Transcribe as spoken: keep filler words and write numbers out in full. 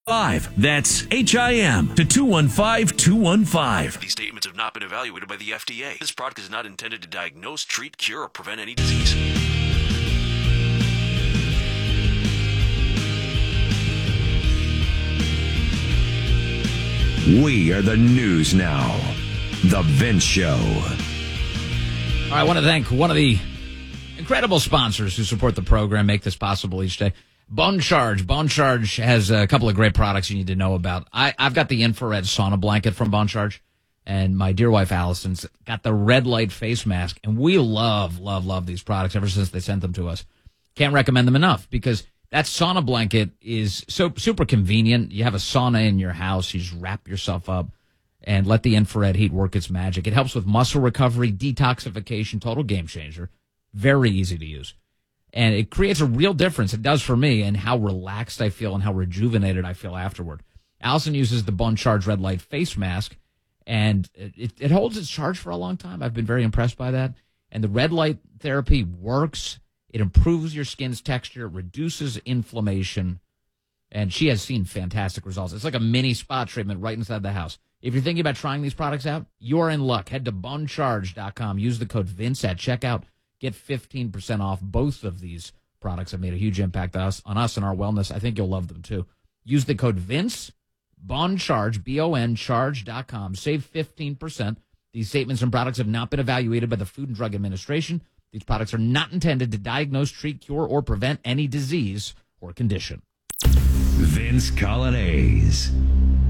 Five. That's H I M to two one five two one five. These statements have not been evaluated by the F D A. This product is not intended to diagnose, treat, cure, or prevent any disease. We are the news now. The Vince Show. All right, I want to thank one of the incredible sponsors who support the program, make this possible each day. Bone Charge. Bone Charge has a couple of great products you need to know about. I, I've got the infrared sauna blanket from Bone Charge, and my dear wife Allison's got the red light face mask, and we love, love, love these products ever since they sent them to us. Can't recommend them enough because that sauna blanket is so super convenient. You have a sauna in your house. You just wrap yourself up and let the infrared heat work its magic. It helps with muscle recovery, detoxification, total game changer. Very easy to use. And it creates a real difference, it does for me, in how relaxed I feel and how rejuvenated I feel afterward. Allison uses the Bone Charge Red Light face mask, and it, it holds its charge for a long time. I've been very impressed by that. And the red light therapy works. It improves your skin's texture, it reduces inflammation, and she has seen fantastic results. It's like a mini spa treatment right inside the house. If you're thinking about trying these products out, you're in luck. Head to bone charge dot com. Use the code Vince at checkout. Get fifteen percent off. Both of these products have made a huge impact on us, on us and our wellness. I think you'll love them, too. Use the code Vince, Bon Charge, B O N, charge dot com. Save fifteen percent. These statements and products have not been evaluated by the Food and Drug Administration. These products are not intended to diagnose, treat, cure, or prevent any disease or condition. Vince Colonnese.